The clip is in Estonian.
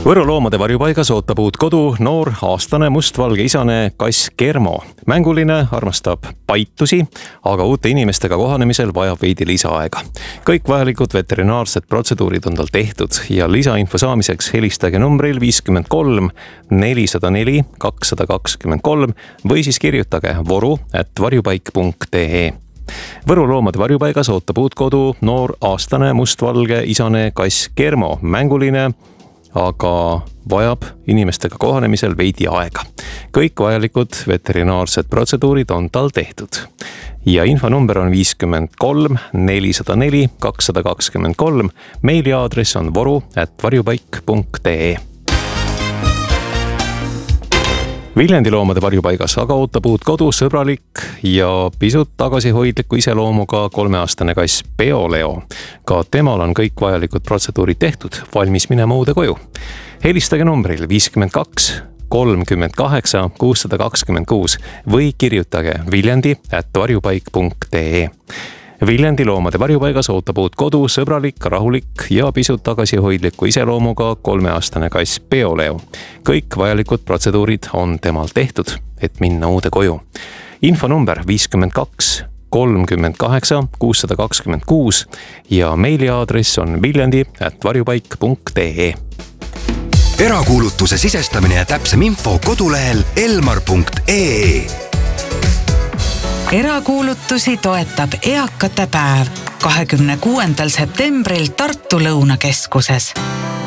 Võru loomade varjupaigas ootab uut kodu noor aastane mustvalge isane kass Kermo. Mänguline, armastab paitusi, aga uute inimestega kohanemisel vajab veidi lisaaega. Kõik vajalikud veterinaarsed protseduurid on tal tehtud ja lisainfo saamiseks helistage numbril 53 404 223 või siis kirjutage voru@varjupaik.ee. Võru loomade varjupaigas ootab uut kodu noor aastane mustvalge isane kass Kermo. Mänguline, aga vajab inimestega kohanemisel veidi aega. Kõik vajalikud veterinaarsed protseduurid on tal tehtud. Ja infonumber on 53 404 223. Meiliaadress on voru@varjupaik.ee. Viljandi loomade varjupaigas aga ootab uut kodu sõbralik ja pisut tagasihoidliku iseloomuga 3-aastane kass Peoleo. Ka temal on kõik vajalikud protseduurid tehtud, valmis minema uude koju. Helistage numbril 52 38 626 või kirjutage viljandi@varjupaik.ee. Viljandi loomade varjupaigas ootab uut kodu sõbralik, rahulik ja pisut tagasihoidliku iseloomuga 3-aastane kass Peoleo. Kõik vajalikud protseduurid on temal tehtud, et minna uude koju. Infonumber 52 38 626 ja meiliaadress on viljandi@varjupaik.ee. Erakuulutuse sisestamine ja täpsem info kodulehel elmar.ee. Erakuulutusi toetab Eakate päev 26. septembril Tartu Lõunakeskuses.